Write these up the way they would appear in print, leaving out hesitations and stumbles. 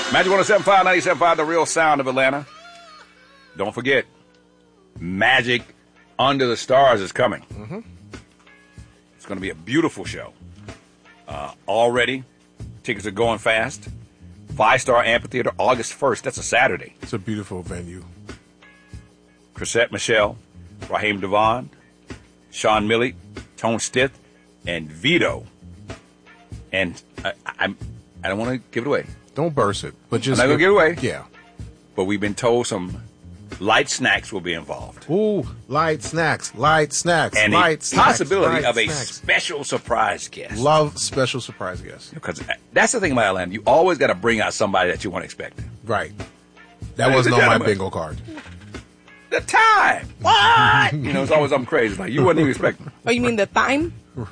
Magic 107.5, 97.5, the real sound of Atlanta. Don't forget, Magic Under the Stars is coming. Mm-hmm. It's going to be a beautiful show. Already, tickets are going fast. 5-Star Amphitheater, August 1st. That's a Saturday. It's a beautiful venue. Chrisette Michelle, Raheem Devon, Sean Milley, Tone Stith, and Vito. And I don't want to give it away. Don't burst it, but just I'm not going to give it away. Yeah. But we've been told some light snacks will be involved. Ooh, light snacks. And light the possibility snacks, of a snacks. special surprise guest. Love special surprise guests. Because that's the thing about Atlanta. You always got to bring out somebody that you weren't expecting. Right. That Ladies wasn't and on my gentlemen. bingo card. The time. What? It's always something crazy. Like, you wasn't even expecting. Oh, you mean the thyme?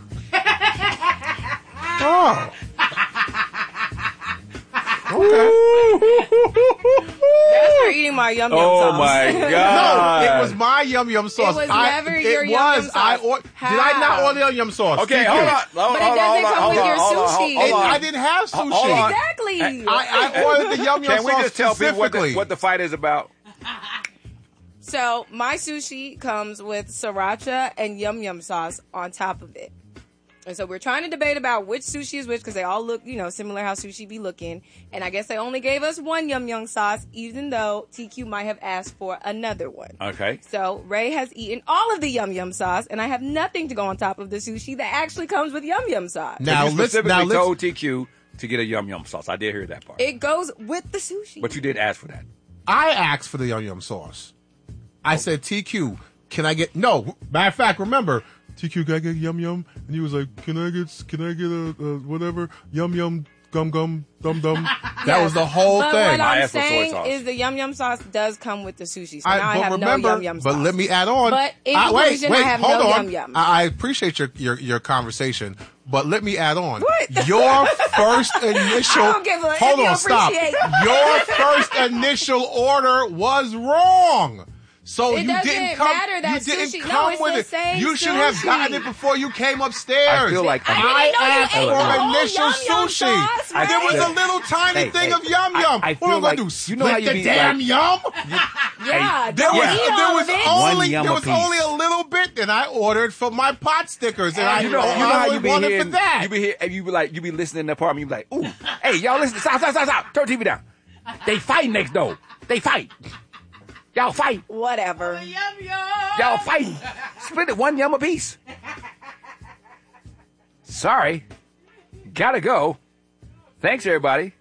Oh. That's for eating my yum yum sauce. Oh, my No, God. it was my yum yum sauce. It was never your yum yum sauce. Did I not How? order yum yum sauce? Okay, Did hold you? on. But it doesn't come with your sushi. I didn't have sushi. Hold on. Exactly. I ordered the yum yum Can we sauce just tell people specifically. what the fight is about? So my sushi comes with sriracha and yum yum sauce on top of it. And so we're trying to debate about which sushi is which because they all look, similar how sushi be looking. And I guess they only gave us one yum yum sauce, even though TQ might have asked for another one. Okay. So Ray has eaten all of the yum yum sauce, and I have nothing to go on top of the sushi that actually comes with yum yum sauce. Now You let's specifically told TQ to get a yum yum sauce. I did hear that part. It goes with the sushi. But you did ask for that. I asked for the yum yum sauce. I said, TQ, can I get no? Matter of fact, remember, TQ, can I get yum yum? And he was like, can I get a whatever yum yum gum gum dum dum? That was the whole But thing. what I I'm asked for soy saying sauce. is the yum yum sauce does come with the sushi. So now I but have remember, no yum yum sauce. but let me add on. But in wait, conclusion, I have hold no on. yum yums. I appreciate your conversation, but let me add on. What? Your first initial. I don't give a- if hold you on, stop. appreciate- Your first initial order was wrong. So It you doesn't didn't come. matter, You that's didn't sushi. No, come it's with the it. same You should have sushi. gotten it before you came upstairs. I feel like I didn't know you asked ate for the whole initial yum yum sushi. sauce, There was right? a little tiny thing of yum yum. I What feel am I like- gonna do? you know how Split you the be damn like- yum? Yeah, There don't was, eat there all was of it. One only yum there a was piece. only a little bit that I ordered for my pot stickers, and I You know how only you be wanted here, for that. you be here, and you be listening in the apartment. You be like, ooh, hey, y'all listen, stop. Turn TV down. They fight next door. They fight. Y'all fight. Whatever. Y'all fighting. Split it one yum apiece. Sorry. Gotta go. Thanks, everybody.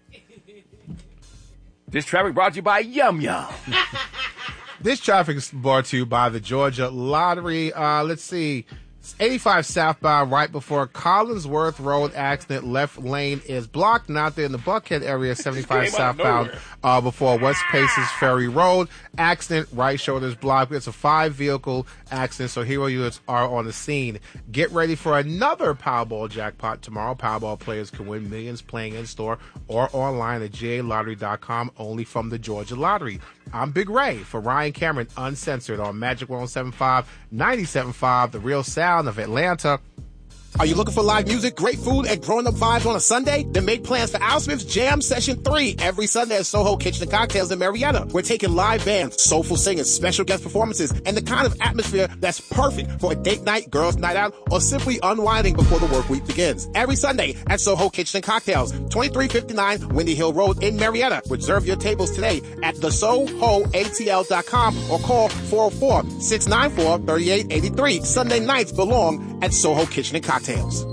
This traffic brought to you by Yum Yum. This traffic is brought to you by the Georgia Lottery. Let's see. 85 southbound right before Collinsworth Road accident. Left lane is blocked. And out there in the Buckhead area, 75 Came out of southbound before West Paces Ferry Road. Accident, right shoulder is blocked. It's a 5-vehicle accident, so hero units are on the scene. Get ready for another Powerball jackpot tomorrow. Powerball players can win millions playing in-store or online at galottery.com, only from the Georgia Lottery. I'm Big Ray for Ryan Cameron, Uncensored on Magic 107.5, 97.5, the real sound of Atlanta. Are you looking for live music, great food, and growing-up vibes on a Sunday? Then make plans for Al Smith's Jam Session 3 every Sunday at Soho Kitchen and Cocktails in Marietta. We're taking live bands, soulful singers, special guest performances, and the kind of atmosphere that's perfect for a date night, girls' night out, or simply unwinding before the work week begins. Every Sunday at Soho Kitchen and Cocktails, 2359 Windy Hill Road in Marietta. Reserve your tables today at thesohoatl.com or call 404-694-3883. Sunday nights belong at Soho Kitchen and Cocktails.